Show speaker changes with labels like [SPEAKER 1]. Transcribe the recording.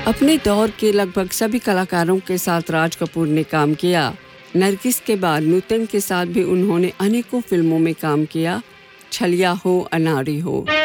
[SPEAKER 1] अपने दौर के लगभग सभी कलाकारों के साथ राज कपूर ने काम किया। नरगिस के बाद नूतन के साथ भी उन्होंने अनेकों फिल्मों में काम किया, छलिया हो अनाड़ी हो।